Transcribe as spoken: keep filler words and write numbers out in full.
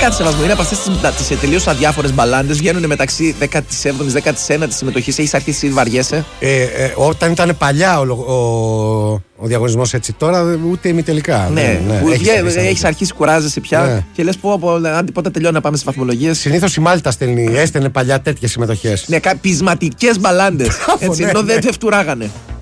κάτι σεβασμό. Είναι από αυτές τις τελείως αδιάφορες μπαλάντες. Βγαίνουν μεταξύ δέκατη έβδομη δέκατη ένατη συμμετοχής. Έχεις αρχίσει, βαριέσαι. Ε, ε, όταν ήταν παλιά ο, ο, ο διαγωνισμός έτσι, τώρα ούτε ημιτελικά. Ναι, ναι, ναι. Έχεις, έχεις, έχεις αρχίσει, κουράζεσαι πια ναι. Και λες πω, πω, αν πότε τελειώνει να πάμε στις βαθμολογίες. Συνήθως η Μάλτα στέλνει, έστελνε παλιά τέτοιες συμμετοχές. Ναι, πεισματικές μπαλάντες. Έτσι, ενώ δεν φτουράγανε.